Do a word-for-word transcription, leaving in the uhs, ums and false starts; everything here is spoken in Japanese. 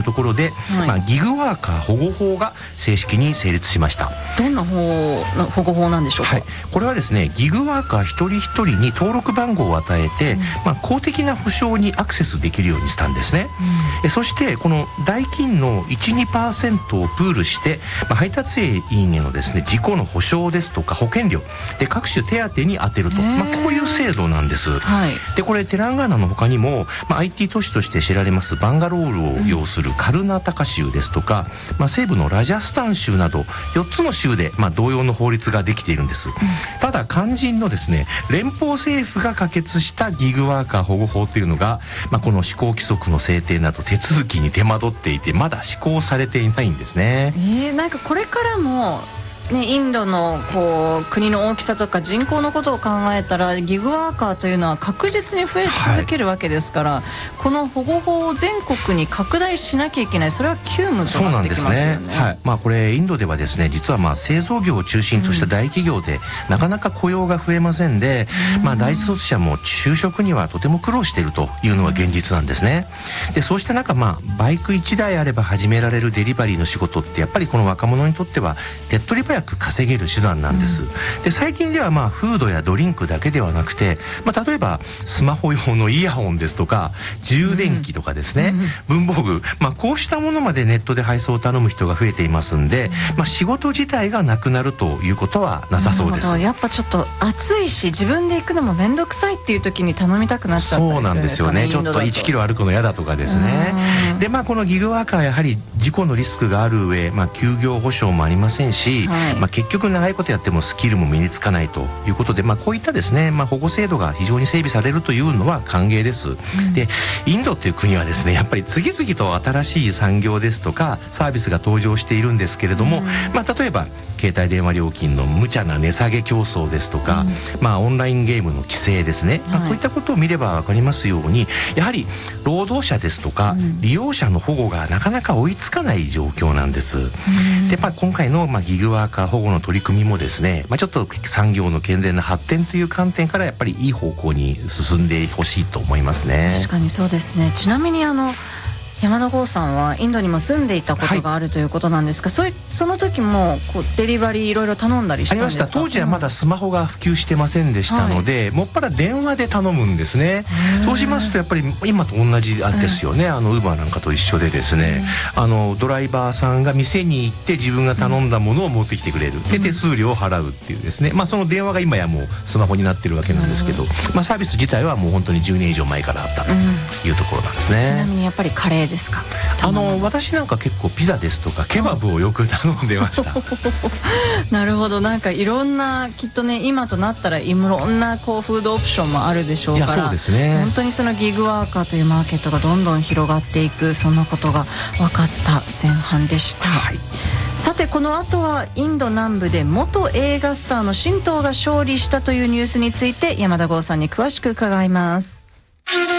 ところで、はい、まあ、ギグワーカー保護法が正式に成立しました。 どんな法保護法なんでしょうか。 はい、これはですね、ギグワーカー一人一人に登録番号を与えて、うん、まあ、公的な保証にアクセスできるようにしたんですね。うん、そしてこの代金の いち、にパーセント をプールして、まあ、配達員へのですね、事故の保証ですとか保険料で各種手当に充てると、まあ、こういう制度なんです。はい、でこれテランガーナの他にも、まあ、アイティー 都市として知られますバンガロールを擁するカルナタカ州ですとか、うん、まあ、西部のラジャスタン州などよっつの州で、まあ、同様の法律ができているんです。うん、ただ肝心のですね、連邦政府が可決したギグワーカー保護法というのが、まあ、この施行規則の制定など手続きに手間取っていてまだ施行されていないんですね。 えー、なんかこれからもね、インドのこう国の大きさとか人口のことを考えたらギグワーカーというのは確実に増え続けるわけですから、はい、この保護法を全国に拡大しなきゃいけない、それは急務となってきますよね。そうなんですね。はい、まあ、これインドではですね、実はまあ製造業を中心とした大企業で、うん、なかなか雇用が増えませんで、うん、まあ、大卒者も就職にはとても苦労しているというのが現実なんですね。でそうした中、まあ、バイクいちだいあれば始められるデリバリーの仕事ってやっぱりこの若者にとっては手っ取り早く稼げる手段なんです。うん、で最近ではまあフードやドリンクだけではなくて、まあ、例えばスマホ用のイヤホンですとか充電器とかですね、うん、文房具、まあ、こうしたものまでネットで配送を頼む人が増えていますんで、まあ、仕事自体がなくなるということはなさそうです。 やっぱちょっと暑いし自分で行くのも面倒くさいっていう時に頼みたくなっちゃったりするんですかね。 そうなんですよね。ちょっといちキロ歩くの嫌だとかですね。でまあこのギグワーカーやはり事故のリスクがある上、まあ、休業保障もありませんし、はい、まあ、結局長いことやってもスキルも身につかないということで、まあ、こういったですね、まあ、保護制度が非常に整備されるというのは歓迎です。うん、でインドっていう国はですね、やっぱり次々と新しい産業ですとかサービスが登場しているんですけれども、うん、まあ、例えば携帯電話料金の無茶な値下げ競争ですとか、うん、まあ、オンラインゲームの規制ですね、はい、まあ、こういったことを見れば分かりますように、やはり労働者ですとか、うん、利用者の保護がなかなか追いつかない状況なんです。うん、で、まあ、今回の、まあ、ギグワーカー保護の取り組みもですね、まあ、ちょっと産業の健全な発展という観点からやっぱりいい方向に進んでほしいと思いますね。 確かにそうですね。ちなみにあの山田剛さんはインドにも住んでいたことがあるということなんですが、はい、そういその時もこうデリバリーいろいろ頼んだりしたんですか？ ありました。当時はまだスマホが普及してませんでしたので、はい、もっぱら電話で頼むんですね。そうしますとやっぱり今と同じですよね。あのウーバーなんかと一緒でですね、あのドライバーさんが店に行って自分が頼んだものを持ってきてくれる、で手数料を払うっていうですね、まあ、その電話が今やもうスマホになってるわけなんですけど、まあ、サービス自体はもう本当にじゅうねん以上前からあったというところなんですね。 ちなみにやっぱりカレーですか？ あの私なんか結構ピザですとかケバブをよく頼んでました。 なるほど。なんかいろんなきっとね、今となったらいろんなこうフードオプションもあるでしょうから、いやそうですね、本当にそのギグワーカーというマーケットがどんどん広がっていく、そんなことが分かった前半でした。はい、さてこの後はインド南部で元映画スターの神道が勝利したというニュースについて山田剛さんに詳しく伺います。